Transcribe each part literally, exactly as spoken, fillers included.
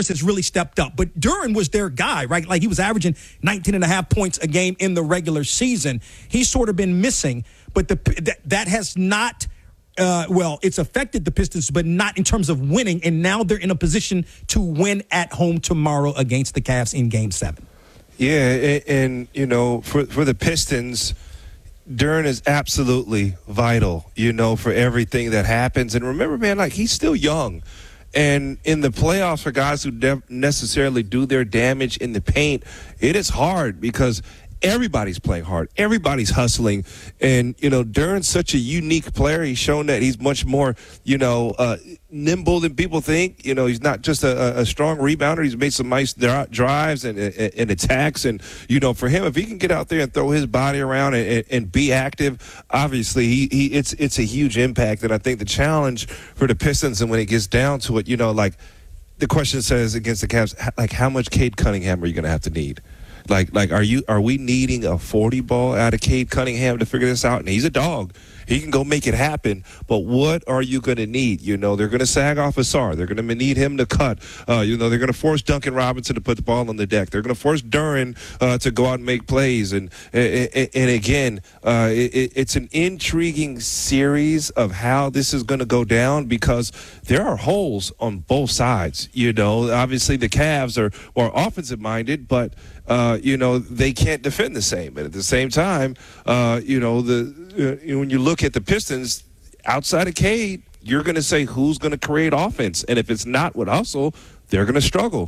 Harris has really stepped up. But Duren was their guy, right? Like he was averaging nineteen and a half points a game in the regular season. He's sort of been missing, but the that, that has not uh, well, it's affected the Pistons, but not in terms of winning. And now they're in a position to win at home tomorrow against the Cavs in Game Seven. Yeah, and, and you know, for for the Pistons, Duren is absolutely vital, you know, for everything that happens. And remember, man, like he's still young. And in the playoffs, for guys who don't necessarily do their damage in the paint, it is hard because everybody's playing hard. Everybody's hustling. And, you know, Duren's such a unique player. He's shown that he's much more, you know, uh, nimble than people think. You know, he's not just a, a strong rebounder. He's made some nice drives and, and, and attacks. And, you know, for him, if he can get out there and throw his body around and, and be active, obviously he, he it's it's a huge impact. And I think the challenge for the Pistons, and when it gets down to it, you know, like the question says against the Cavs, like how much Cade Cunningham are you going to have to need? Like, like, are you are we needing a forty ball out of Cade Cunningham to figure this out? And he's a dog. He can go make it happen. But what are you going to need? You know, they're going to sag off Asar. They're going to need him to cut. Uh, you know, they're going to force Duncan Robinson to put the ball on the deck. They're going to force Duren uh, to go out and make plays. And and, and again, uh, it, it's an intriguing series of how this is going to go down because there are holes on both sides. You know, obviously the Cavs are more offensive minded, but Uh, you know, they can't defend the same. And at the same time, uh, you know, the uh, when you look at the Pistons, outside of Cade, you're going to say who's going to create offense. And if it's not with hustle, they're going to struggle.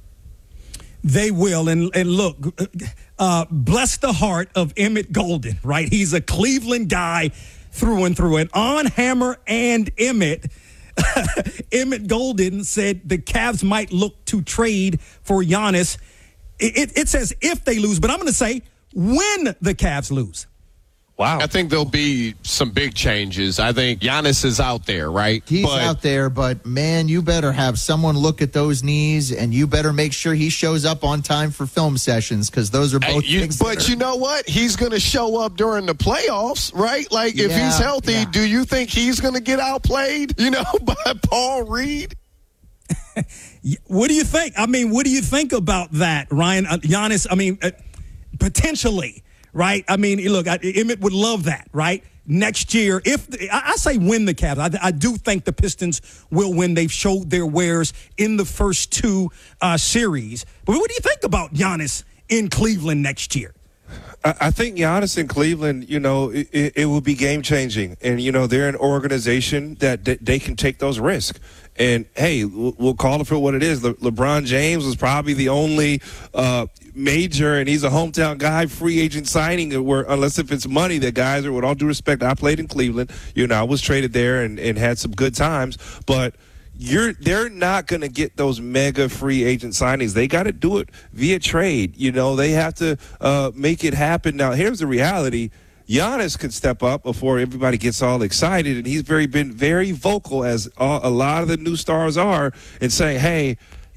They will. And, and look, uh, bless the heart of Emmett Golden, right? He's a Cleveland guy through and through. And on Hammer and Emmett, Emmett Golden said the Cavs might look to trade for Giannis. It, it says if they lose, but I'm going to say when the Cavs lose. Wow. I think there'll be some big changes. I think Giannis is out there, right? He's but, out there, but, man, you better have someone look at those knees, and you better make sure he shows up on time for film sessions because those are both you, things. But you know what? He's going to show up during the playoffs, right? Like, if yeah, he's healthy, yeah. do you think he's going to get outplayed, you know, by Paul Reed? What do you think? I mean, what do you think about that, Ryan? Uh, Giannis, I mean, uh, potentially, right? I mean, look, I, Emmett would love that, right? Next year, if the, I, I say win the Cavs, I, I do think the Pistons will win. They've showed their wares in the first two uh, series. But what do you think about Giannis in Cleveland next year? I think Giannis in Cleveland, you know, it, it will be game-changing. And, you know, they're an organization that they can take those risks. And, hey, we'll call it for what it is. Le- LeBron James was probably the only uh, major, and he's a hometown guy, free agent signing, where unless if it's money that guys are, with all due respect, I played in Cleveland. You know, I was traded there and, and had some good times. But You're they're not going to get those mega free agent signings. They got to do it via trade. You know, they have to uh, make it happen. Now, here's the reality. Giannis could step up before everybody gets all excited, and he's very been very vocal, as all, a lot of the new stars are, and saying, hey,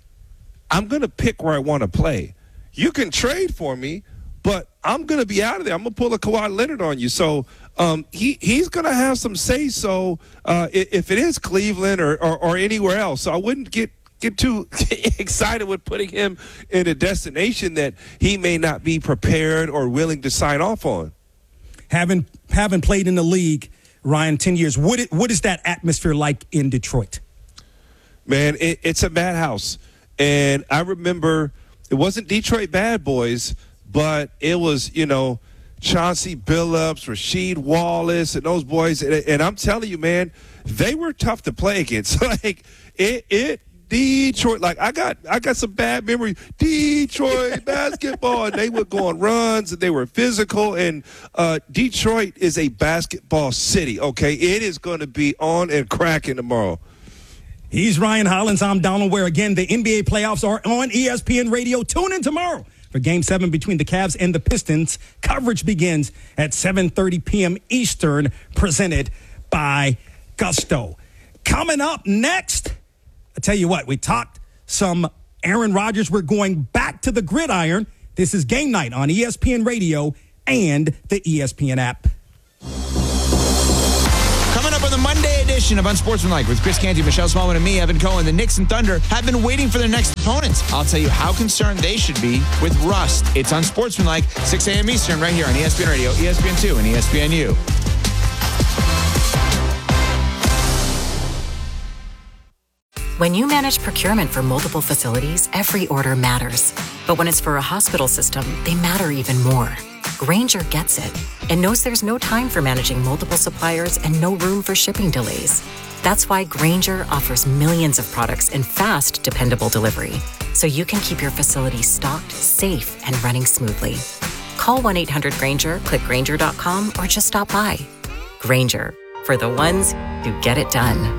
I'm going to pick where I want to play. You can trade for me, but I'm going to be out of there. I'm going to pull a Kawhi Leonard on you. So um, he he's going to have some say-so uh, if it is Cleveland or, or, or anywhere else. So I wouldn't get get too excited with putting him in a destination that he may not be prepared or willing to sign off on. Having having played in the league, Ryan, ten years, what it, what is that atmosphere like in Detroit? Man, it, it's a madhouse. And I remember it wasn't Detroit Bad Boys, but it was, you know, Chauncey Billups, Rasheed Wallace, and those boys. And, and I'm telling you, man, they were tough to play against. Like, it, it, Detroit, like, I got I got some bad memories. Detroit basketball, and they would go on runs, and they were physical. And uh, Detroit is a basketball city, okay? It is going to be on and cracking tomorrow. He's Ryan Hollins. I'm Donald Ware. Again, the N B A playoffs are on E S P N Radio. Tune in tomorrow for Game seven between the Cavs and the Pistons. Coverage begins at seven thirty p.m. Eastern, presented by Gusto. Coming up next, I tell you what, we talked some Aaron Rodgers. We're going back to the gridiron. This is Game Night on E S P N Radio and the E S P N app. Coming up on the Monday edition edition of Unsportsmanlike with Chris Canty, Michelle Smallman, and me, Evan Cohen. The Knicks and Thunder have been waiting for their next opponents. I'll tell you how concerned they should be with rust. It's Unsportsmanlike, six a.m. Eastern, right here on E S P N Radio, E S P N two, and E S P N U. When you manage procurement for multiple facilities, every order matters. But when it's for a hospital system, they matter even more. Grainger gets it and knows there's no time for managing multiple suppliers and no room for shipping delays. That's why Grainger offers millions of products in fast, dependable delivery, so you can keep your facility stocked, safe, and running smoothly. Call one eight hundred Grainger, click Grainger dot com, or just stop by. Grainger, for the ones who get it done.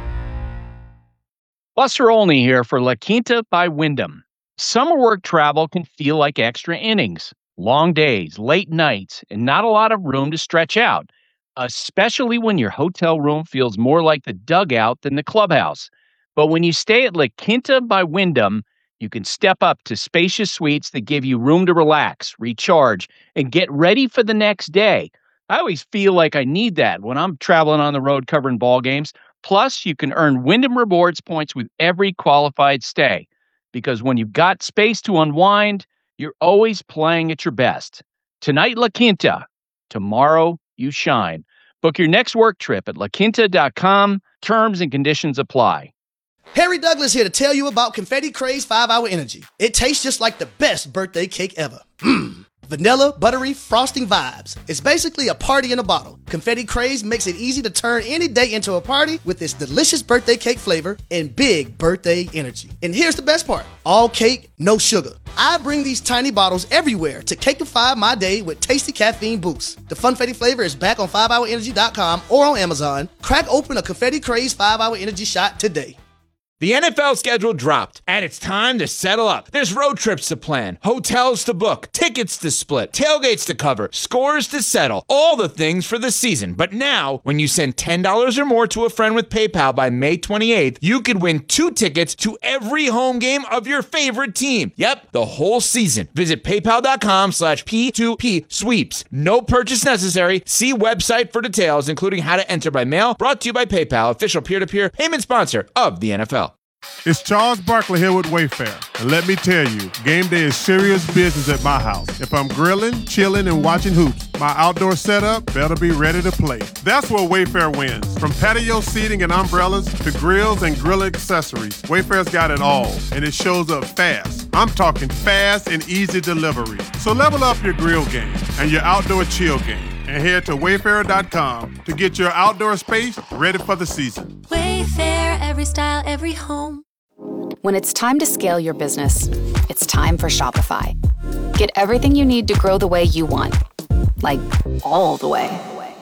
Buster Olney here for La Quinta by Wyndham. Summer work travel can feel like extra innings. Long days, late nights, and not a lot of room to stretch out, especially when your hotel room feels more like the dugout than the clubhouse. But when you stay at La Quinta by Wyndham, you can step up to spacious suites that give you room to relax, recharge, and get ready for the next day. I always feel like I need that when I'm traveling on the road covering ball games. Plus, you can earn Wyndham Rewards points with every qualified stay. Because when you've got space to unwind, you're always playing at your best. Tonight, La Quinta. Tomorrow, you shine. Book your next work trip at la quinta dot com. Terms and conditions apply. Harry Douglas here to tell you about Confetti Craze five hour Energy. It tastes just like the best birthday cake ever. Mmm. Vanilla, buttery, frosting vibes. It's basically a party in a bottle. Confetti Craze makes it easy to turn any day into a party with its delicious birthday cake flavor and big birthday energy. And here's the best part. All cake, no sugar. I bring these tiny bottles everywhere to cakeify my day with tasty caffeine boost. The Funfetti flavor is back on five hour energy dot com or on Amazon. Crack open a Confetti Craze five hour Energy shot today. The N F L schedule dropped, and it's time to settle up. There's road trips to plan, hotels to book, tickets to split, tailgates to cover, scores to settle, all the things for the season. But now, when you send ten dollars or more to a friend with PayPal by May twenty-eighth, you could win two tickets to every home game of your favorite team. Yep, the whole season. Visit paypal.com slash P2P sweeps. No purchase necessary. See website for details, including how to enter by mail. Brought to you by PayPal, official peer-to-peer payment sponsor of the N F L. It's Charles Barkley here with Wayfair. And let me tell you, game day is serious business at my house. If I'm grilling, chilling, and watching hoops, my outdoor setup better be ready to play. That's where Wayfair wins. From patio seating and umbrellas to grills and grill accessories, Wayfair's got it all, and it shows up fast. I'm talking fast and easy delivery. So level up your grill game and your outdoor chill game, and head to wayfair dot com to get your outdoor space ready for the season. Wayfair, every style, every home. When it's time to scale your business, it's time for Shopify. Get everything you need to grow the way you want. Like, all the way.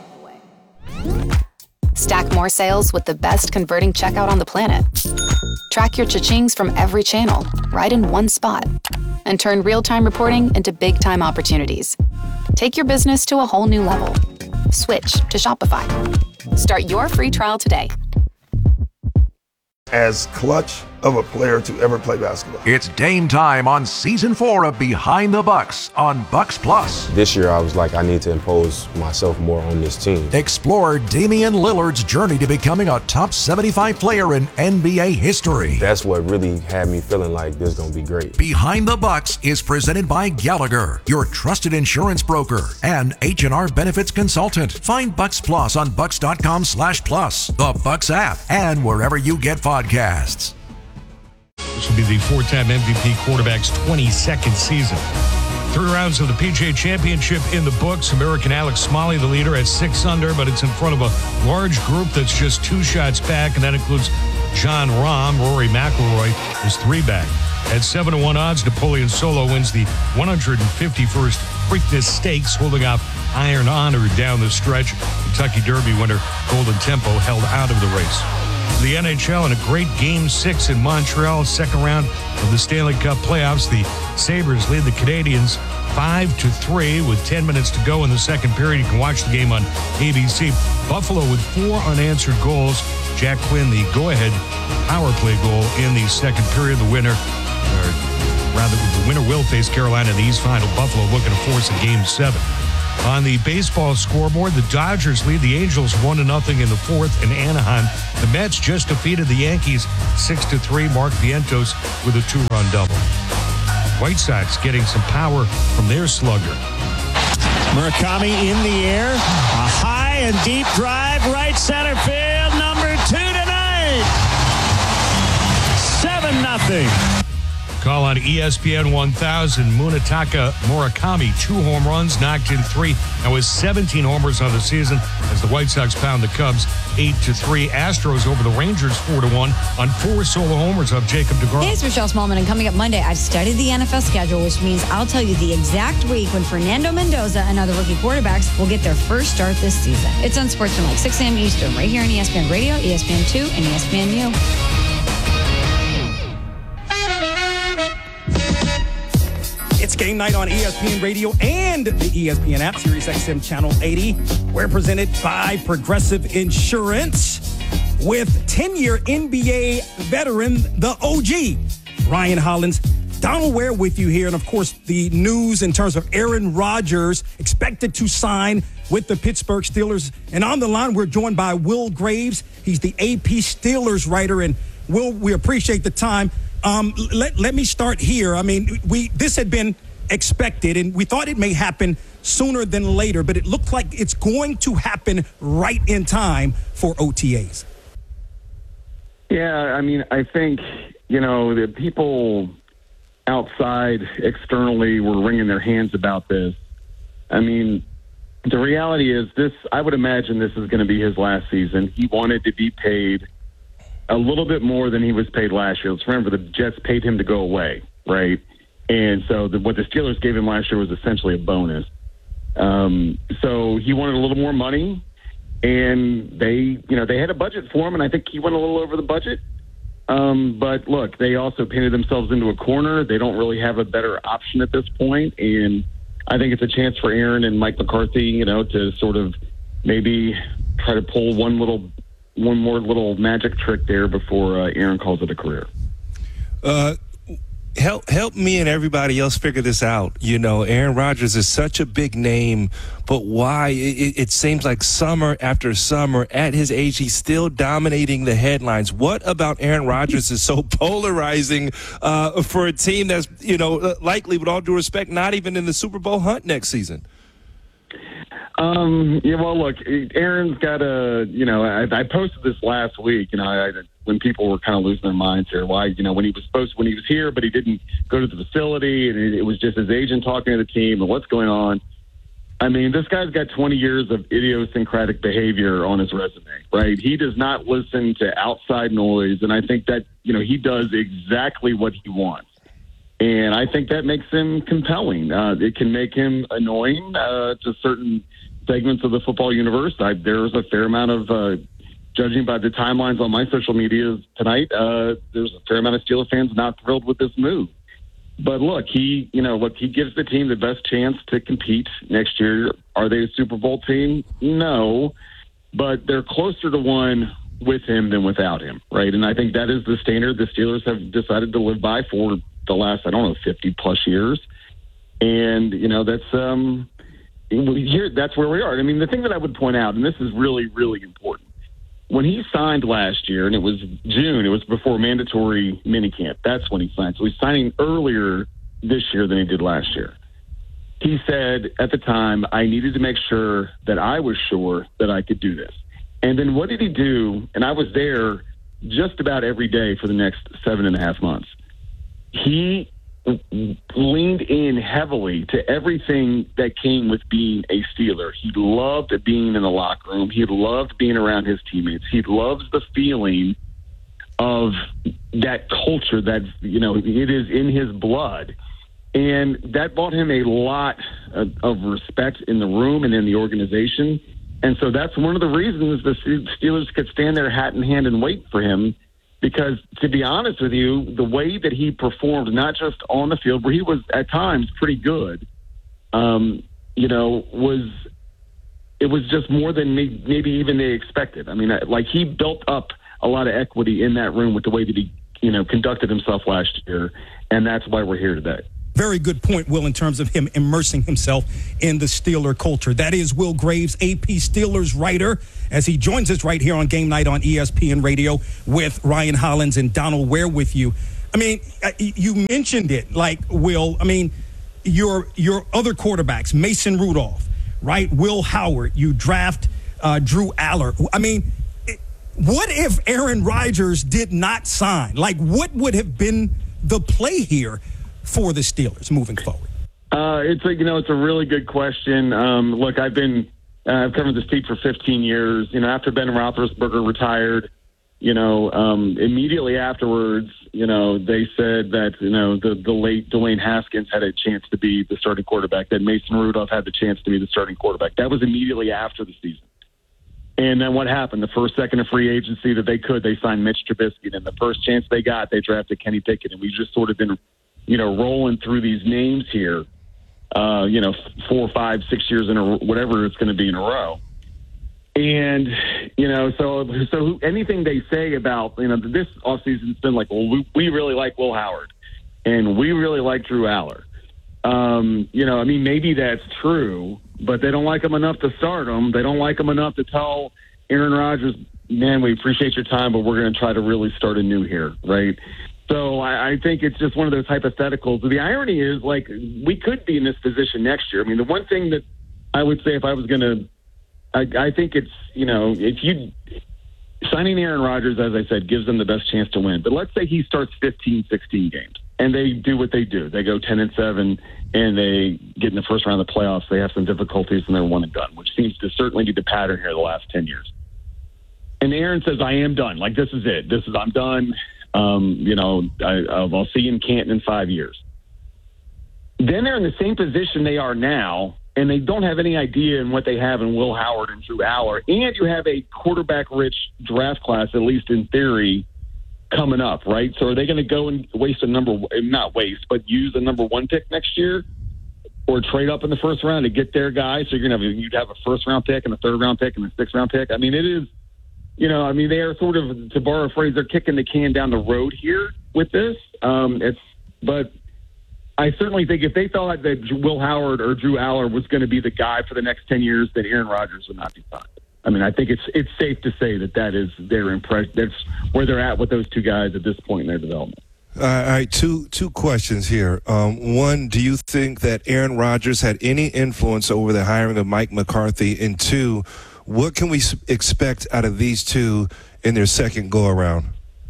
Stack more sales with the best converting checkout on the planet. Track your cha-chings from every channel, right in one spot. And turn real-time reporting into big-time opportunities. Take your business to a whole new level. Switch to Shopify. Start your free trial today. As clutch of a player to ever play basketball. It's Dame time on season four of Behind the Bucks on Bucks Plus. This year I was like, I need to impose myself more on this team. Explore Damian Lillard's journey to becoming a top seventy-five player in N B A history. That's what really had me feeling like this is going to be great. Behind the Bucks is presented by Gallagher, your trusted insurance broker, and H and R Benefits Consultant. Find Bucks Plus on bucks dot com slash plus, the Bucks app, and wherever you get podcasts. This will be the four-time M V P quarterback's twenty-second season. Three rounds of the P G A Championship in the books. American Alex Smalley, the leader, at six under, but it's in front of a large group that's just two shots back, and that includes Jon Rahm. Rory McIlroy is three back. At seven to one odds, Napoleon Solo wins the one hundred fifty-first Preakness Stakes, holding off Iron Honor down the stretch. Kentucky Derby winner Golden Tempo held out of the race. The N H L in a great Game six in Montreal, second round of the Stanley Cup playoffs. The Sabres lead the Canadiens five to three with ten minutes to go in the second period. You can watch the game on A B C. Buffalo with four unanswered goals. Jack Quinn, the go-ahead power play goal in the second period. The winner, or rather, the winner will face Carolina in the East Final. Buffalo looking to force a Game seven. On the baseball scoreboard, the Dodgers lead the Angels one to nothing in the fourth in Anaheim. The Mets just defeated the Yankees six to three. Mark Vientos with a two-run double. White Sox getting some power from their slugger. Murakami in the air. A high and deep drive, right center field. Number two tonight. seven nothing. Call on E S P N one thousand. Munetaka Murakami, two home runs, knocked in three. Now with seventeen homers on the season as the White Sox pound the Cubs eight to three. Astros over the Rangers four to one on four solo homers of Jacob DeGrom. Hey, it's Michelle Smallman, and coming up Monday, I've studied the N F L schedule, which means I'll tell you the exact week when Fernando Mendoza and other rookie quarterbacks will get their first start this season. It's on Sportsman, like six a.m. Eastern, right here on E S P N Radio, E S P N two, and E S P N U. It's game night on E S P N Radio and the E S P N app, Sirius X M Channel eighty. We're presented by Progressive Insurance with ten-year N B A veteran, the O G, Ryan Hollins. Donald Ware with you here. And, of course, the news in terms of Aaron Rodgers expected to sign with the Pittsburgh Steelers. And on the line, we're joined by Will Graves. He's the A P Steelers writer. And, Will, we appreciate the time. Um, let, let me start here. I mean, we this had been expected, and we thought it may happen sooner than later, but it looked like it's going to happen right in time for O T As. Yeah, I mean, I think, you know, the people outside externally were wringing their hands about this. I mean, the reality is this, I would imagine this is going to be his last season. He wanted to be paid a little bit more than he was paid last year. Let's remember, the Jets paid him to go away, right? And so the, what the Steelers gave him last year was essentially a bonus. Um, so he wanted a little more money, and they, you know, they had a budget for him, and I think he went a little over the budget. Um, but look, they also painted themselves into a corner. They don't really have a better option at this point, and I think it's a chance for Aaron and Mike McCarthy, you know, to sort of maybe try to pull one little one more little magic trick there before uh, Aaron calls it a career. Uh, help help me and everybody else figure this out. You know, Aaron Rodgers is such a big name, but why? It, it seems like summer after summer, at his age, he's still dominating the headlines. What about Aaron Rodgers is so polarizing uh, for a team that's, you know, likely, with all due respect, not even in the Super Bowl hunt next season? Um, yeah, well, look, Aaron's got a, you know, I, I posted this last week, you know, I, when people were kind of losing their minds here, why, you know, when he was supposed, when he was here, but he didn't go to the facility, and it, it was just his agent talking to the team and what's going on. I mean, this guy's got twenty years of idiosyncratic behavior on his resume, right? He does not listen to outside noise, and I think that, you know, he does exactly what he wants. And I think that makes him compelling. Uh, it can make him annoying uh, to certain segments of the football universe. I, there's a fair amount of, uh, judging by the timelines on my social media tonight, uh, there's a fair amount of Steelers fans not thrilled with this move. But look, he, you know, look, he gives the team the best chance to compete next year. Are they a Super Bowl team? No, but they're closer to one with him than without him, right? And I think that is the standard the Steelers have decided to live by for the last, I don't know, fifty plus years. And, you know, that's, um, here, that's where we are. I mean, the thing that I would point out, and this is really, really important, when he signed last year, and it was June, it was before mandatory minicamp, that's when he signed. So he's signing earlier this year than he did last year. He said at the time, I needed to make sure that I was sure that I could do this. And then what did he do? And I was there just about every day for the next seven and a half months. He leaned in heavily to everything that came with being a Steeler. He loved being in the locker room. He loved being around his teammates. He loves the feeling of that culture that, you know, it is in his blood. And that brought him a lot of, of respect in the room and in the organization. And so that's one of the reasons the Steelers could stand their hat in hand and wait for him. Because, to be honest with you, the way that he performed, not just on the field, where he was at times pretty good, um, you know, was it was just more than maybe even they expected. I mean, like, he built up a lot of equity in that room with the way that he, you know, conducted himself last year, and that's why we're here today. Very good point, Will, in terms of him immersing himself in the Steeler culture. That is Will Graves, A P Steelers writer, as he joins us right here on Game Night on E S P N Radio with Ryan Hollins and Donald Ware with you. I mean, you mentioned it, like, Will, I mean, your your other quarterbacks, Mason Rudolph, right? Will Howard, you draft uh, Drew Aller. I mean, what if Aaron Rodgers did not sign? Like, what would have been the play here for the Steelers moving forward? Uh, it's a, you know, it's a really good question. Um, look, I've been, uh, I've covered this team for fifteen years. You know, after Ben Roethlisberger retired, you know, um, immediately afterwards, you know, they said that, you know, the, the late Dwayne Haskins had a chance to be the starting quarterback, that Mason Rudolph had the chance to be the starting quarterback. That was immediately after the season. And then what happened? The first second of free agency that they could, they signed Mitch Trubisky. And the first chance they got, they drafted Kenny Pickett. And we've just sort of been, you know, rolling through these names here, uh, you know, four, five, six years in a whatever it's going to be in a row. And, you know, so so anything they say about, you know, this offseason has been like, well, we, we really like Will Howard and we really like Drew Aller. Um, you know, I mean, maybe that's true, but they don't like him enough to start him. They don't like him enough to tell Aaron Rodgers, man, we appreciate your time, but we're going to try to really start anew here, right? So I, I think it's just one of those hypotheticals. The irony is, like, we could be in this position next year. I mean, the one thing that I would say if I was going to, I, I think it's, you know, if you signing Aaron Rodgers, as I said, gives them the best chance to win. But let's say he starts fifteen, sixteen games and they do what they do. They go ten and seven and they get in the first round of the playoffs. They have some difficulties and they're one and done, which seems to certainly be the pattern here the last ten years. And Aaron says, I am done. Like, this is it. This is, I'm done. Um, you know, I, I'll see you in Canton in five years. Then they're in the same position they are now, and they don't have any idea in what they have in Will Howard and Drew Aller. And you have a quarterback-rich draft class, at least in theory, coming up, right? So are they going to go and waste a number, not waste, but use a number one pick next year, or trade up in the first round to get their guy? So you're going to have, you'd have a first-round pick and a third-round pick and a sixth-round pick. I mean, it is, you know, I mean, they are sort of, to borrow a phrase, they're kicking the can down the road here with this. Um, it's, but I certainly think if they thought that Will Howard or Drew Aller was going to be the guy for the next ten years, then Aaron Rodgers would not be fine. I mean, I think it's it's safe to say that that is their impression. That's where they're at with those two guys at this point in their development. All right, two two questions here. Um, one, do you think that Aaron Rodgers had any influence over the hiring of Mike McCarthy? And two, what can we expect out of these two in their second go-around?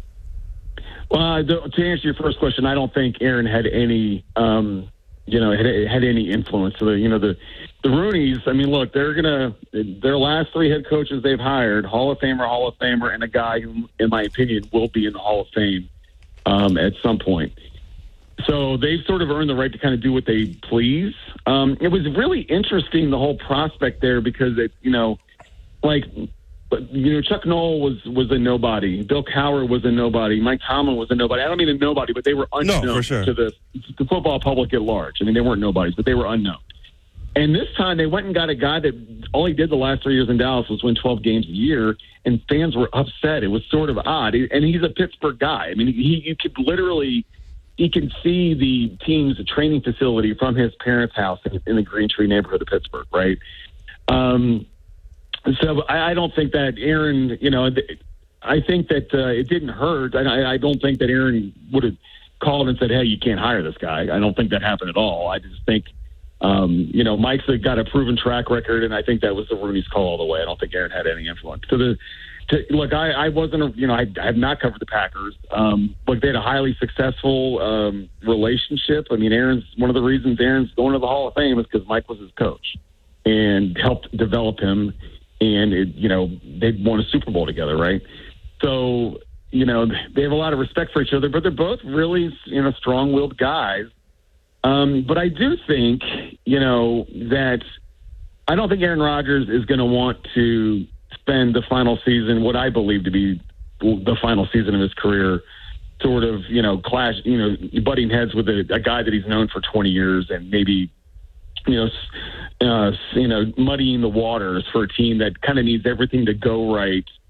Well, to answer your first question, I don't think Aaron had any, um, you know, had, had any influence. So, the, you know, the the Rooneys, I mean, look, they're going to, their last three head coaches they've hired, Hall of Famer, Hall of Famer, and a guy who, in my opinion, will be in the Hall of Fame um, at some point. So they've sort of earned the right to kind of do what they please. Um, it was really interesting, the whole prospect there, because, it, you know, like, you know, Chuck Noll was, was a nobody. Bill Cowher was a nobody. Mike Tomlin was a nobody. I don't mean a nobody, but they were unknown no, for sure. to the, the football public at large. I mean, they weren't nobodies, but they were unknown. And this time they went and got a guy that all he did the last three years in Dallas was win twelve games a year, and fans were upset. It was sort of odd. And he's a Pittsburgh guy. I mean, he you could literally he can see the team's training facility from his parents' house in, in the Green Tree neighborhood of Pittsburgh, right? Um, so I, I don't think that Aaron, you know, I think that uh, it didn't hurt. I, I don't think that Aaron would have called and said, hey, you can't hire this guy. I don't think that happened at all. I just think, um, you know, Mike's got a proven track record, and I think that was the Rooney's call all the way. I don't think Aaron had any influence. So the to, look, I, I wasn't, a, you know, I, I have not covered the Packers. Um, look, they had a highly successful um, relationship. I mean, Aaron's one of the reasons Aaron's going to the Hall of Fame is because Mike was his coach and helped develop him. And, it, you know, they won a Super Bowl together, right? So, you know, they have a lot of respect for each other, but they're both really, you know, strong-willed guys. Um, but I do think, you know, that I don't think Aaron Rodgers is going to want to spend the final season, what I believe to be the final season of his career, sort of, you know, clash, you know, butting heads with a, a guy that he's known for twenty years and maybe, you know, uh, you know, muddying the waters for a team that kind of needs everything to go right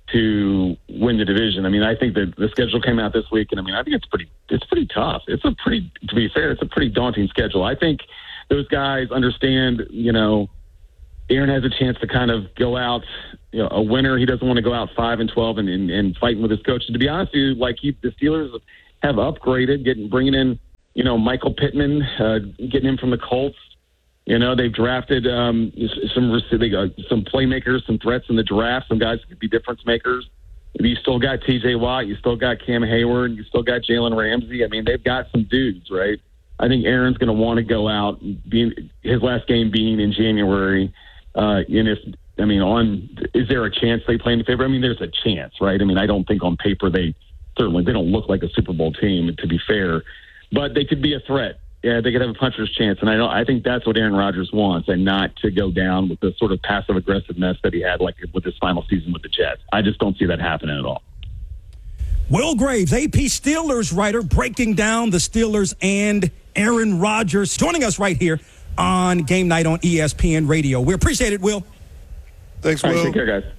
to win the division. I mean, I think that the schedule came out this week, and I mean, I think it's pretty, it's pretty tough. It's a pretty, to be fair, it's a pretty daunting schedule. I think those guys understand, you know, Aaron has a chance to kind of go out, you know, a winner. He doesn't want to go out five and twelve and, and, and fighting with his coach. And to be honest with you, like he, the Steelers have upgraded, getting bringing in, you know, Michael Pittman, uh, getting him from the Colts. You know, they've drafted um, some they got some playmakers, some threats in the draft, some guys who could be difference makers. You still got T J Watt, you still got Cam Hayward, you still got Jalen Ramsey. I mean, they've got some dudes, right? I think Aaron's going to want to go out, being his last game being in January. Uh, and if I mean, on is there a chance they play in the favor? I mean, there's a chance, right? I mean, I don't think on paper they certainly they don't look like a Super Bowl team, to be fair, but they could be a threat. Yeah, they could have a puncher's chance, and I don't. I think that's what Aaron Rodgers wants, and not to go down with the sort of passive aggressive mess that he had, like with his final season with the Jets. I just don't see that happening at all. Will Graves, A P Steelers writer, breaking down the Steelers and Aaron Rodgers, joining us right here on Game Night on E S P N Radio. We appreciate it, Will. Thanks, All Will. right, take care, guys.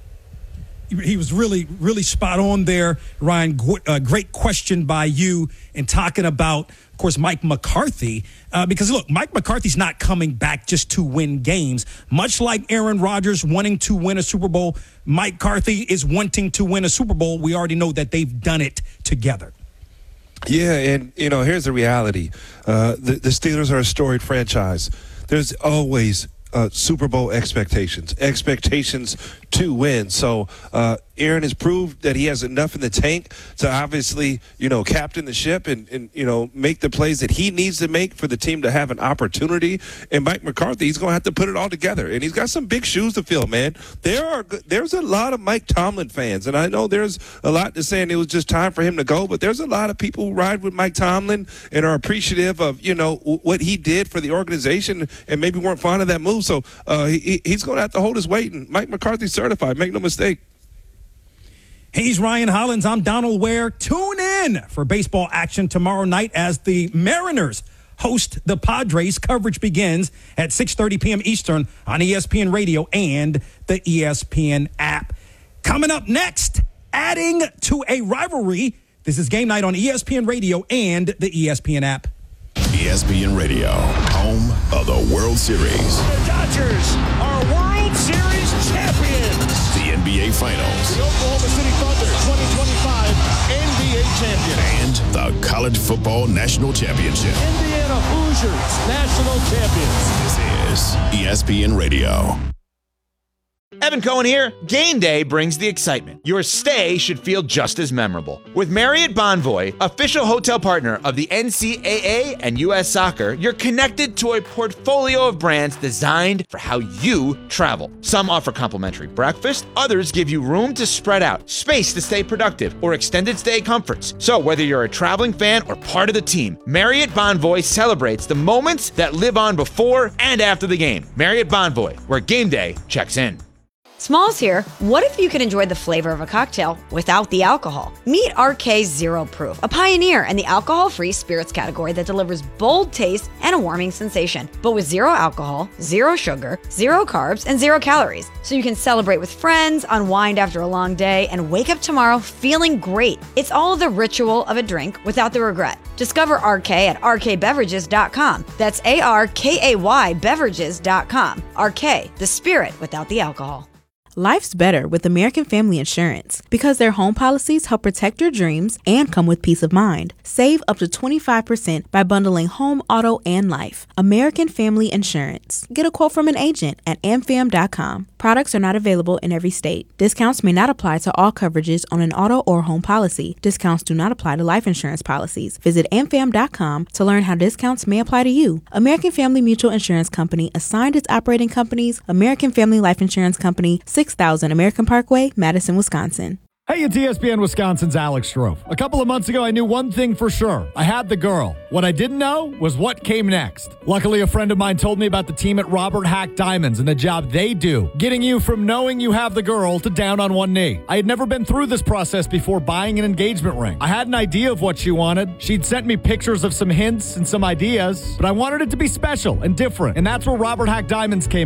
He was really, really spot on there, Ryan. Uh, great question by you in talking about, of course, Mike McCarthy. Uh, because, look, Mike McCarthy's not coming back just to win games. Much like Aaron Rodgers wanting to win a Super Bowl, Mike McCarthy is wanting to win a Super Bowl. We already know that they've done it together. Yeah, and, you know, here's the reality. Uh, the, the Steelers are a storied franchise. There's always uh, Super Bowl expectations, expectations to win. So uh, Aaron has proved that he has enough in the tank to obviously, you know, captain the ship and, and, you know, make the plays that he needs to make for the team to have an opportunity. And Mike McCarthy, he's going to have to put it all together. And he's got some big shoes to fill, man. There are There's a lot of Mike Tomlin fans, and I know there's a lot to saying it was just time for him to go, but there's a lot of people who ride with Mike Tomlin and are appreciative of, you know, what he did for the organization and maybe weren't fond of that move. So uh, he, he's going to have to hold his weight, and Mike McCarthy's certified. Make no mistake. He's Ryan Hollins. I'm Donald Ware. Tune in for baseball action tomorrow night as the Mariners host the Padres. Coverage begins at six thirty p.m. Eastern on E S P N Radio and the E S P N app. Coming up next, adding to a rivalry, this is Game Night on E S P N Radio and the E S P N app. E S P N Radio, home of the World Series. The Dodgers are World Series champions. The N B A Finals. The Oklahoma City Thunder twenty twenty-five N B A champion. And the College Football National Championship. Indiana Hoosiers national champions. This is E S P N Radio. Evan Cohen here. Game day brings the excitement. Your stay should feel just as memorable. With Marriott Bonvoy, official hotel partner of the N C double A and U S Soccer, you're connected to a portfolio of brands designed for how you travel. Some offer complimentary breakfast, others give you room to spread out, space to stay productive, or extended stay comforts. So whether you're a traveling fan or part of the team, Marriott Bonvoy celebrates the moments that live on before and after the game. Marriott Bonvoy, where game day checks in. Smalls here. What if you could enjoy the flavor of a cocktail without the alcohol? Meet R K Zero Proof, a pioneer in the alcohol-free spirits category that delivers bold taste and a warming sensation, but with zero alcohol, zero sugar, zero carbs, and zero calories. So you can celebrate with friends, unwind after a long day, and wake up tomorrow feeling great. It's all the ritual of a drink without the regret. Discover R K at R K beverages dot com. That's A R K A Y beverages dot com. R K, the spirit without the alcohol. Life's better with American Family Insurance because their home policies help protect your dreams and come with peace of mind. Save up to twenty-five percent by bundling home, auto, and life. American Family Insurance. Get a quote from an agent at A M fam dot com. Products are not available in every state. Discounts may not apply to all coverages on an auto or home policy. Discounts do not apply to life insurance policies. Visit A M fam dot com to learn how discounts may apply to you. American Family Mutual Insurance Company assigned its operating companies, American Family Life Insurance Company, six thousand American Parkway, Madison, Wisconsin. Hey, it's E S P N Wisconsin's Alex Strofe. A couple of months ago, I knew one thing for sure. I had the girl. What I didn't know was what came next. Luckily, a friend of mine told me about the team at Robert Hack Diamonds and the job they do, getting you from knowing you have the girl to down on one knee. I had never been through this process before buying an engagement ring. I had an idea of what she wanted. She'd sent me pictures of some hints and some ideas, but I wanted it to be special and different, and that's where Robert Hack Diamonds came in.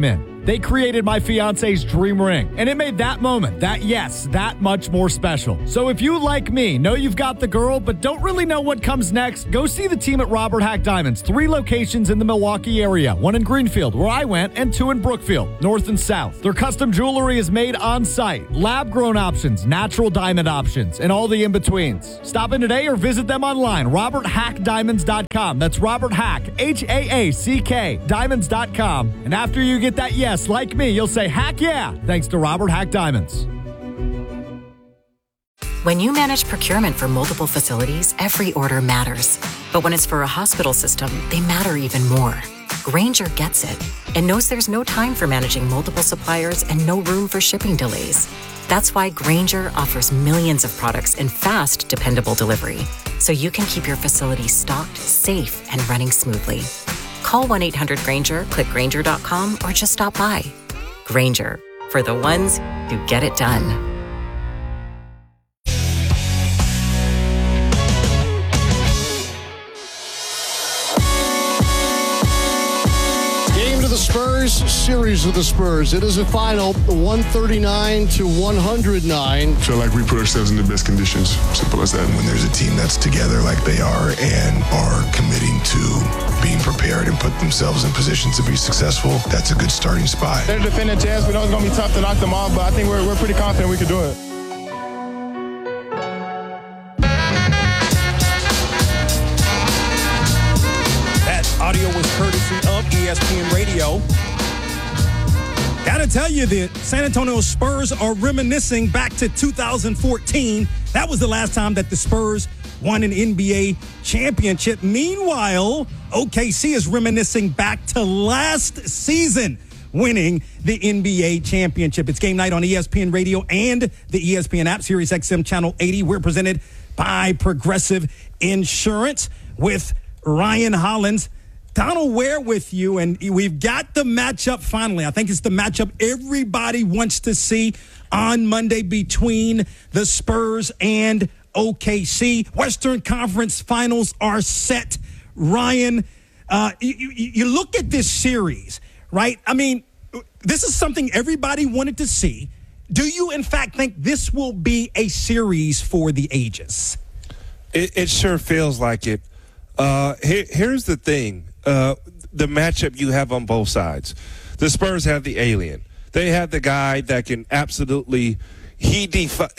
They created my fiance's dream ring, and it made that moment, that yes, that much more special. So if you, like me, know you've got the girl, but don't really know what comes next, go see the team at Robert Hack Diamonds. Three locations in the Milwaukee area, one in Greenfield, where I went, and two in Brookfield, north and south. Their custom jewelry is made on site, lab-grown options, natural diamond options, and all the in-betweens. Stop in today or visit them online, robert hack diamonds dot com. That's Robert Hack, H A A C K, diamonds dot com. And after you get that yes, like me, you'll say, heck yeah, thanks to Robert Hack Diamonds. When you manage procurement for multiple facilities, every order matters. But when it's for a hospital system, they matter even more. Grainger gets it and knows there's no time for managing multiple suppliers and no room for shipping delays. That's why Grainger offers millions of products in fast, dependable delivery, so you can keep your facility stocked, safe, and running smoothly. Call one eight hundred Grainger, click Grainger dot com, or just stop by. Grainger, for the ones who get it done. The Spurs, series of the Spurs. It is a final one thirty-nine to one hundred nine. Feel like we put ourselves in the best conditions. Simple as that. When there's a team that's together like they are and are committing to being prepared and put themselves in position to be successful, that's a good starting spot. They're defending champs. We know it's going to be tough to knock them off, but I think we're, we're pretty confident we can do it. Audio was courtesy of E S P N Radio. Gotta tell you that San Antonio Spurs are reminiscing back to two thousand fourteen. That was the last time that the Spurs won an N B A championship. Meanwhile, O K C is reminiscing back to last season, winning the N B A championship. It's game night on E S P N Radio and the E S P N app, Sirius X M Channel eighty. We're presented by Progressive Insurance with Ryan Hollins. Donald Ware with you, and we've got the matchup finally. I think it's the matchup everybody wants to see on Monday between the Spurs and O K C. Western Conference Finals are set. Ryan, uh, you, you, you look at this series, right? I mean, this is something everybody wanted to see. Do you, in fact, think this will be a series for the ages? It, it sure feels like it. Uh, here, here's the thing. Uh, the matchup you have on both sides. The Spurs have the alien. They have the guy that can absolutely – he defi-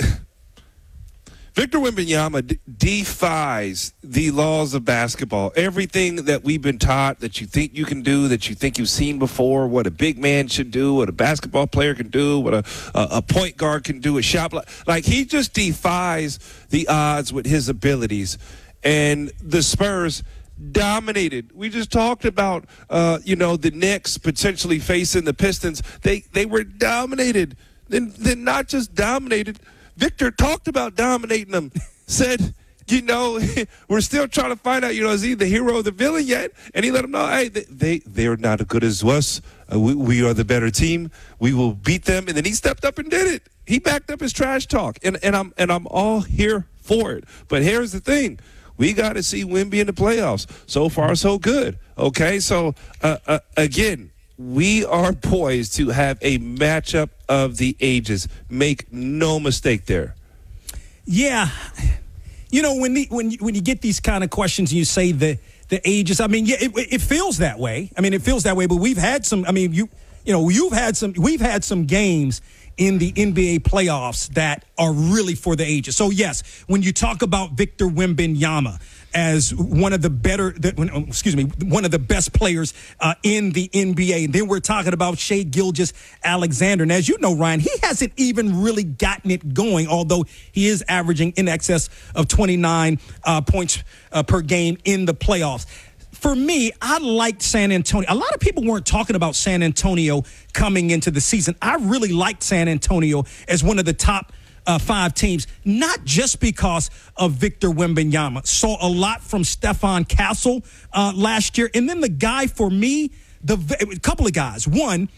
Victor Wembanyama d- defies the laws of basketball. Everything that we've been taught that you think you can do, that you think you've seen before, what a big man should do, what a basketball player can do, what a, a, a point guard can do, a shot block. Like, he just defies the odds with his abilities. And the Spurs – dominated. We just talked about, uh, you know, the Knicks potentially facing the Pistons. They they were dominated. Then, then not just dominated. Victor talked about dominating them. Said, you know, we're still trying to find out, you know, is he the hero or the villain yet? And he let them know, hey, they, they, they're not as good as us. Uh, we, we are the better team. We will beat them. And then he stepped up and did it. He backed up his trash talk. And, and I'm and I'm all here for it. But here's the thing. We got to see Wemby in the playoffs. So far, so good. Okay, so uh, uh, again, we are poised to have a matchup of the ages. Make no mistake there. Yeah, you know when the, when you, when you get these kind of questions, and you say the the ages. I mean, yeah, it, it feels that way. I mean, it feels that way. But we've had some. I mean, you you know, you've had some. We've had some games in the N B A playoffs that are really for the ages. So, yes, when you talk about Victor Wembanyama as one of the better, excuse me, one of the best players uh, in the N B A, and then we're talking about Shai Gilgeous-Alexander. And as you know, Ryan, he hasn't even really gotten it going, although he is averaging in excess of twenty-nine uh, points uh, per game in the playoffs. For me, I liked San Antonio. A lot of people weren't talking about San Antonio coming into the season. I really liked San Antonio as one of the top uh, five teams, not just because of Victor Wembanyama. Saw a lot from Stephon Castle uh, last year. And then the guy for me, the a couple of guys. One,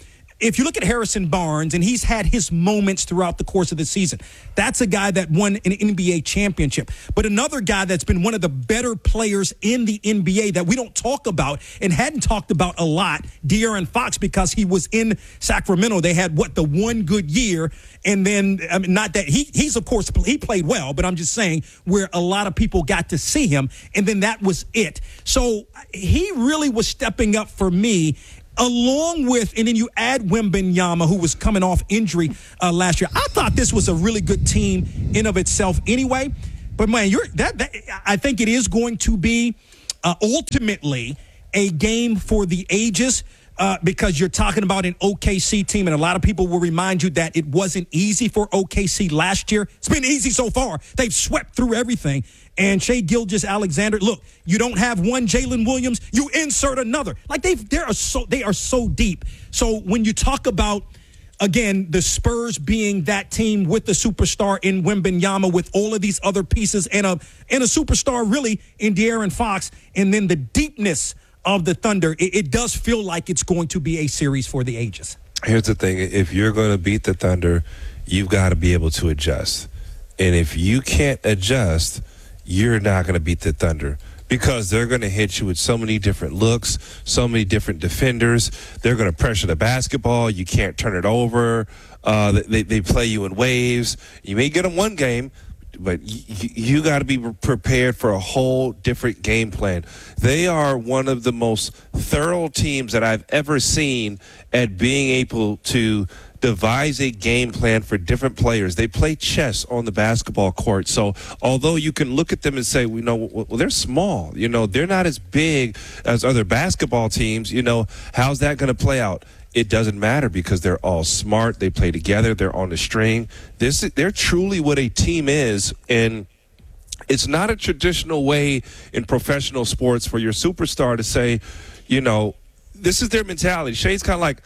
if you look at Harrison Barnes, and he's had his moments throughout the course of the season, that's a guy that won an N B A championship. But another guy that's been one of the better players in the N B A that we don't talk about and hadn't talked about a lot, De'Aaron Fox, because he was in Sacramento. They had, what, the one good year, and then, I mean, not that he, he's, of course, he played well, but I'm just saying where a lot of people got to see him, and then that was it. So he really was stepping up for me, along with, and then you add Wembanyama, who was coming off injury uh, last year. I thought this was a really good team in of itself anyway. But, man, you're that, that I think it is going to be uh, ultimately a game for the ages. Uh, because you're talking about an O K C team, and a lot of people will remind you that it wasn't easy for O K C last year. It's been easy so far. They've swept through everything. And Shai Gilgeous-Alexander, look, you don't have one Jalen Williams, you insert another. Like they they are so they are so deep. So when you talk about, again, the Spurs being that team with the superstar in Wembanyama, with all of these other pieces, and a and a superstar really in De'Aaron Fox, and then the deepness of the Thunder, it, it does feel like it's going to be a series for the ages. Here's the thing. If you're going to beat the Thunder, you've got to be able to adjust. And if you can't adjust, you're not going to beat the Thunder, because they're going to hit you with so many different looks, so many different defenders. They're going to pressure the basketball. You can't turn it over. Uh, they, they play you in waves. You may get them one game, but you, you got to be prepared for a whole different game plan. They are one of the most thorough teams that I've ever seen at being able to devise a game plan for different players. They play chess on the basketball court. So although you can look at them and say, you know, well, they're small, you know, they're not as big as other basketball teams, you know, how's that going to play out? It doesn't matter, because they're all smart. They play together. They're on the string. This, they're truly what a team is, and it's not a traditional way in professional sports for your superstar to say, you know, this is their mentality. Shai's kind of like,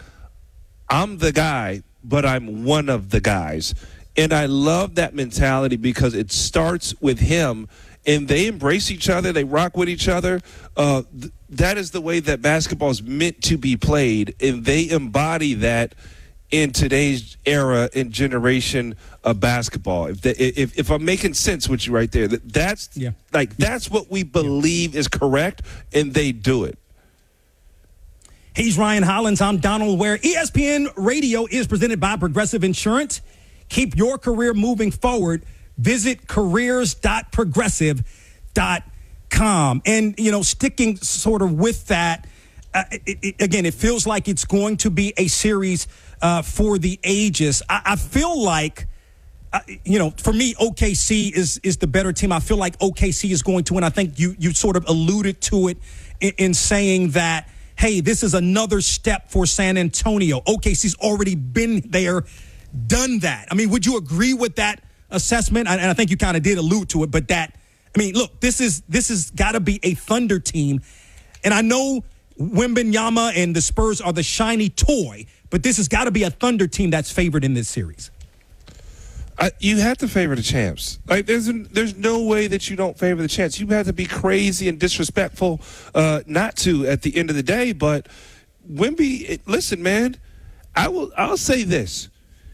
I'm the guy, but I'm one of the guys. And I love that mentality, because it starts with him, and they embrace each other. They rock with each other. Uh, th- that is the way that basketball is meant to be played, and they embody that in today's era and generation of basketball. If, the, if if I'm making sense with you right there, that that's yeah. like that's what we believe yeah. is correct, and they do it. He's Ryan Hollins. I'm Donald Ware. E S P N Radio is presented by Progressive Insurance. Keep your career moving forward. Visit careers dot progressive dot com. And, you know, sticking sort of with that, uh, it, it, again, it feels like it's going to be a series uh, for the ages. I, I feel like, uh, you know, for me, O K C is is the better team. I feel like O K C is going to win. I think you, you sort of alluded to it in, in saying that, hey, this is another step for San Antonio. O K C's already been there, done that. I mean, would you agree with that assessment? And I think you kind of did allude to it, but that, I mean, look, this is this has got to be a Thunder team. And I know Wembanyama and the Spurs are the shiny toy, but this has got to be a Thunder team that's favored in this series. Uh, you have to favor the champs. Like, there's there's no way that you don't favor the champs. You have to be crazy and disrespectful uh, not to at the end of the day. But Wemby, listen, man, I will. I'll say this.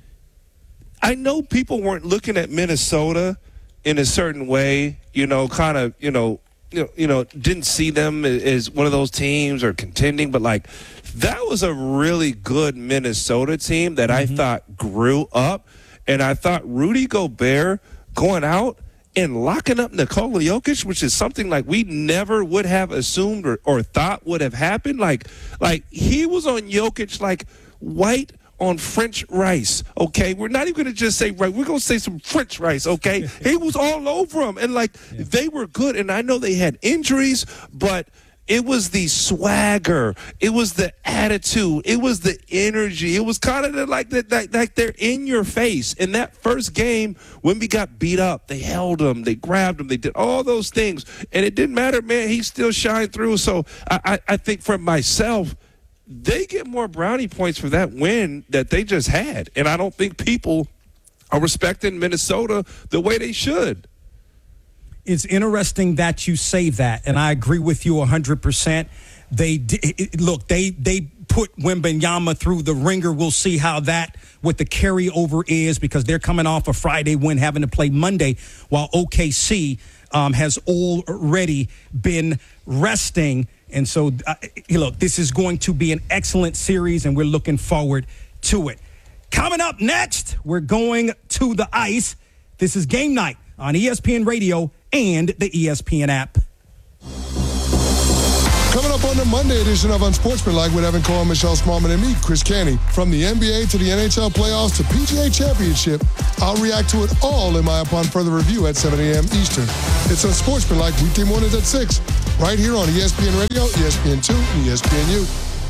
I know people weren't looking at Minnesota in a certain way, you know, kind of, you know, you know, you know, didn't see them as one of those teams or contending, but like that was a really good Minnesota team that mm-hmm. I thought grew up, and I thought Rudy Gobert going out and locking up Nikola Jokic, which is something like we never would have assumed or, or thought would have happened. Like, like he was on Jokic like white on French rice, okay? We're not even going to just say right. We're going to say some French rice, okay? He was all over them, and, like, yeah. they were good. And I know they had injuries, but it was the swagger. It was the attitude. It was the energy. It was kind of like that, like, like they're in your face. In that first game, when we got beat up, they held him, they grabbed him, they did all those things. And it didn't matter, man. He still shined through. So I, I, I think for myself, they get more brownie points for that win that they just had. And I don't think people are respecting Minnesota the way they should. It's interesting that you say that, and I agree with you one hundred percent. They did, look, they they put Wembanyama through the ringer. We'll see how that, what the carryover is, because they're coming off a Friday win, having to play Monday, while O K C um, has already been resting. And so, uh, look, this is going to be an excellent series, and we're looking forward to it. Coming up next, we're going to the ice. This is Game Night on E S P N Radio and the E S P N app. Coming up on the Monday edition of Unsportsmanlike with Evan Cole, Michelle Smallman, and me, Chris Canty. From the N B A to the N H L playoffs to P G A Championship, I'll react to it all in my Upon Further Review at seven a.m. Eastern. It's Unsportsmanlike weekday mornings at six, right here on E S P N Radio, E S P N two, and E S P N U.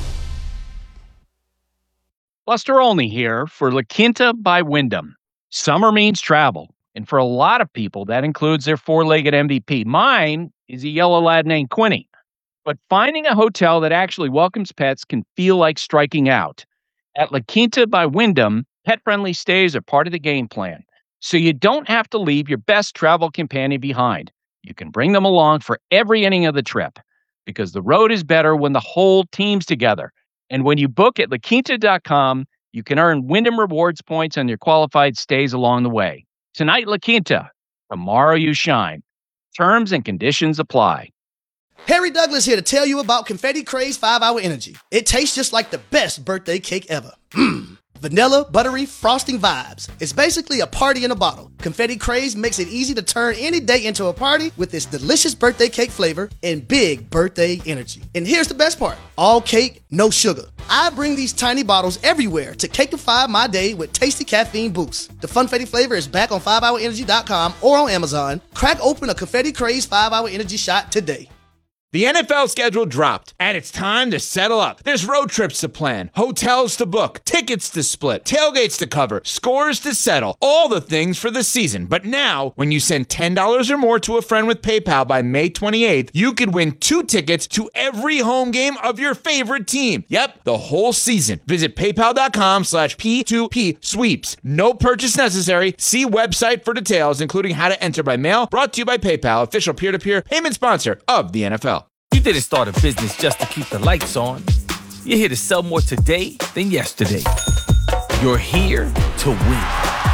Buster Olney here for La Quinta by Wyndham. Summer means travel, and for a lot of people, that includes their four-legged M V P. Mine is a yellow lad named Quinny. But finding a hotel that actually welcomes pets can feel like striking out. At La Quinta by Wyndham, pet-friendly stays are part of the game plan, so you don't have to leave your best travel companion behind. You can bring them along for every inning of the trip, because the road is better when the whole team's together. And when you book at la quinta dot com, you can earn Wyndham Rewards points on your qualified stays along the way. Tonight, La Quinta. Tomorrow, you shine. Terms and conditions apply. Harry Douglas here to tell you about Confetti Craze five hour Energy. It tastes just like the best birthday cake ever. Mmm. Vanilla, buttery, frosting vibes. It's basically a party in a bottle. Confetti Craze makes it easy to turn any day into a party with its delicious birthday cake flavor and big birthday energy. And here's the best part. All cake, no sugar. I bring these tiny bottles everywhere to cakeify my day with tasty caffeine boosts. The Funfetti flavor is back on five hour energy dot com or on Amazon. Crack open a Confetti Craze five hour Energy shot today. The N F L schedule dropped, and it's time to settle up. There's road trips to plan, hotels to book, tickets to split, tailgates to cover, scores to settle, all the things for the season. But now, when you send ten dollars or more to a friend with PayPal by May twenty-eighth, you could win two tickets to every home game of your favorite team. Yep, the whole season. Visit paypal.com slash P2P sweeps. No purchase necessary. See website for details, including how to enter by mail. Brought to you by PayPal, official peer-to-peer payment sponsor of the N F L. You didn't start a business just to keep the lights on. You're here to sell more today than yesterday. You're here to win.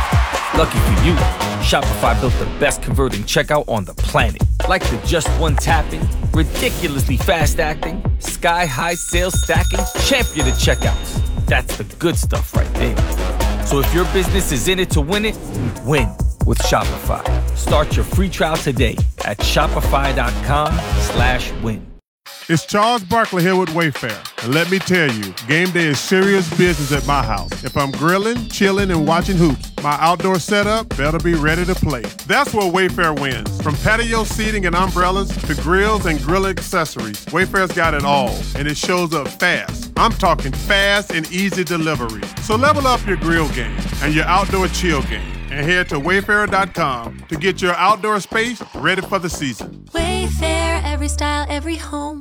Lucky for you, Shopify built the best converting checkout on the planet. Like the just one tapping, ridiculously fast acting, sky-high sales stacking, champion of checkouts. That's the good stuff right there. So if your business is in it to win it, win with Shopify. Start your free trial today at shopify.com slash win. It's Charles Barkley here with Wayfair. And let me tell you, game day is serious business at my house. If I'm grilling, chilling, and watching hoops, my outdoor setup better be ready to play. That's where Wayfair wins. From patio seating and umbrellas to grills and grill accessories, Wayfair's got it all, and it shows up fast. I'm talking fast and easy delivery. So level up your grill game and your outdoor chill game, and head to wayfair dot com to get your outdoor space ready for the season. Wayfair, every style, every home.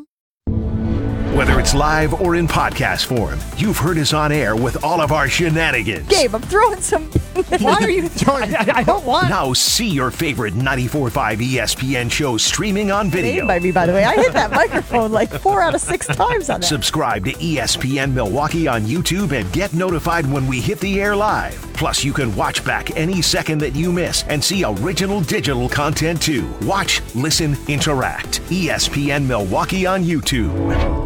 Whether it's live or in podcast form, you've heard us on air with all of our shenanigans. Gabe, I'm throwing some... Why are you throwing... I, I don't want... Now see your favorite ninety-four point five E S P N show streaming on video. By me, by the way. I hit that microphone like four out of six times on that. Subscribe to E S P N Milwaukee on YouTube and get notified when we hit the air live. Plus, you can watch back any second that you miss and see original digital content too. Watch, listen, interact. E S P N Milwaukee on YouTube.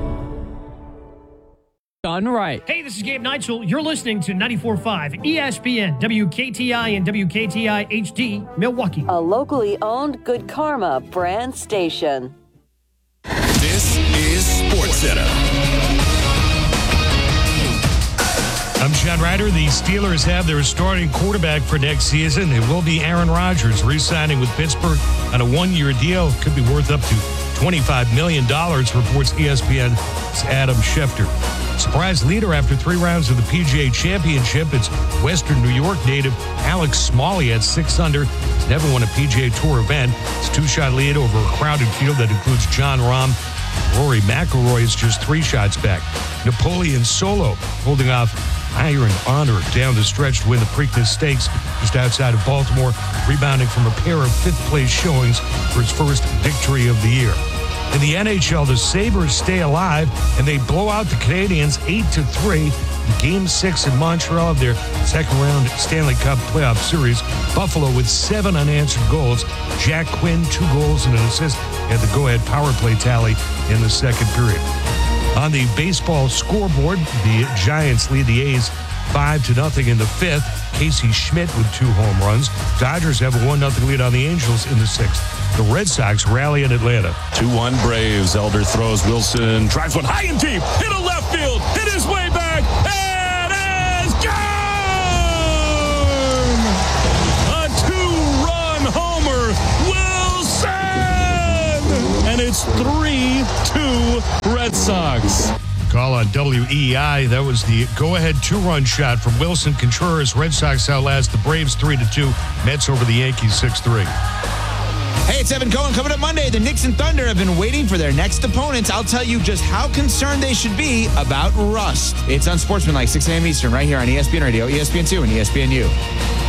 Done right. Hey, this is Gabe Neitzel. You're listening to ninety-four point five E S P N, W K T I and W K T I H D, Milwaukee. A locally owned Good Karma brand station. This is SportsCenter. I'm John Ryder. The Steelers have their starting quarterback for next season. It will be Aaron Rodgers, re-signing with Pittsburgh on a one-year deal. Could be worth up to twenty-five million dollars, reports E S P N's Adam Schefter. Surprise leader after three rounds of the P G A Championship. It's Western New York native Alex Smalley at six under. He's never won a P G A Tour event. It's a two-shot lead over a crowded field that includes Jon Rahm. Rory McIlroy is just three shots back. Napoleon Solo holding off Iron Honor down the stretch to win the Preakness Stakes just outside of Baltimore, rebounding from a pair of fifth-place showings for his first victory of the year. In the N H L, the Sabres stay alive, and they blow out the Canadiens eight to three. Game six in Montreal of their second-round Stanley Cup playoff series. Buffalo with seven unanswered goals. Jack Quinn, two goals and an assist at the go-ahead power play tally in the second period. On the baseball scoreboard, the Giants lead the A's five to nothing in the fifth. Casey Schmidt with two home runs. Dodgers have a one nothing lead on the Angels in the sixth. The Red Sox rally in Atlanta. two one Braves. Elder throws. Wilson drives one high and deep. Hit a left field. Hit his way back. It is gone! A two-run homer. Wilson! And it's three two Red Sox. Call on W E I. That was the go-ahead two-run shot from Wilson Contreras. Red Sox outlast the Braves three to two. Mets over the Yankees six three. Hey, it's Evan Cohen. Coming up Monday, the Knicks and Thunder have been waiting for their next opponents. I'll tell you just how concerned they should be about rust. It's Unsportsmanlike, six a.m. Eastern, right here on E S P N Radio, E S P N two, and E S P N U.